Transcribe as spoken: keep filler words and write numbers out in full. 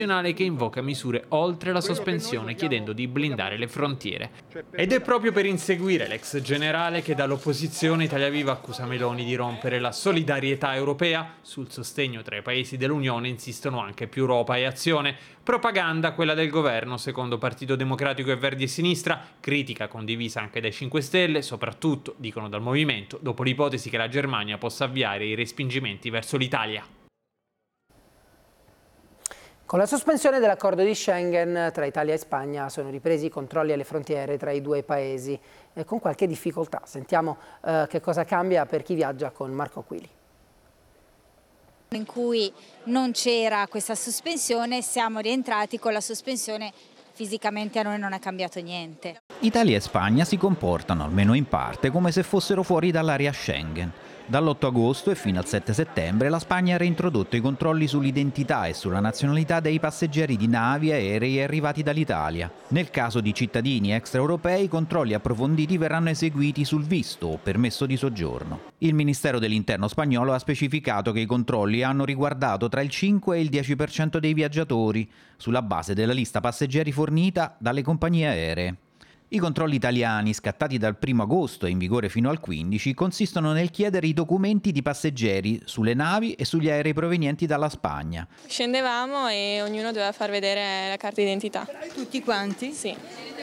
che invoca misure oltre la sospensione chiedendo di blindare le frontiere. Ed è proprio per inseguire l'ex generale che dall'opposizione Italia Viva accusa Meloni di rompere la solidarietà europea. Sul sostegno tra i paesi dell'Unione insistono anche più Europa e Azione. Propaganda quella del governo, secondo Partito Democratico e Verdi e Sinistra, critica condivisa anche dai cinque Stelle, soprattutto, dicono dal movimento, dopo l'ipotesi che la Germania possa avviare i respingimenti verso l'Italia. Con la sospensione dell'accordo di Schengen tra Italia e Spagna sono ripresi i controlli alle frontiere tra i due paesi, eh, con qualche difficoltà. Sentiamo eh, che cosa cambia per chi viaggia con Marco Aquili. In cui non c'era questa sospensione, siamo rientrati con la sospensione, fisicamente a noi non è cambiato niente. Italia e Spagna si comportano, almeno in parte, come se fossero fuori dall'area Schengen. Dall'otto agosto e fino al sette settembre la Spagna ha reintrodotto i controlli sull'identità e sulla nazionalità dei passeggeri di navi e aerei arrivati dall'Italia. Nel caso di cittadini extraeuropei, i controlli approfonditi verranno eseguiti sul visto o permesso di soggiorno. Il Ministero dell'Interno spagnolo ha specificato che i controlli hanno riguardato tra il cinque e il dieci per cento dei viaggiatori, sulla base della lista passeggeri fornita dalle compagnie aeree. I controlli italiani, scattati dal primo agosto e in vigore fino al quindici, consistono nel chiedere i documenti di passeggeri sulle navi e sugli aerei provenienti dalla Spagna. Scendevamo e ognuno doveva far vedere la carta d'identità. Tutti quanti? Sì.